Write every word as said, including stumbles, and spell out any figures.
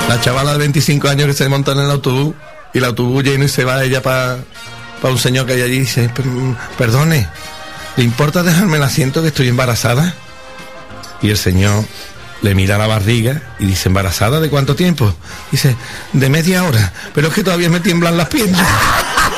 La chavala de veinticinco años que se monta en el autobús y el autobús lleno y se va ella para pa un señor que hay allí y dice, perdone, ¿le importa dejarme el asiento que estoy embarazada? Y el señor le mira la barriga y dice, ¿embarazada de cuánto tiempo? Dice, de media hora, pero es que todavía me tiemblan las piernas.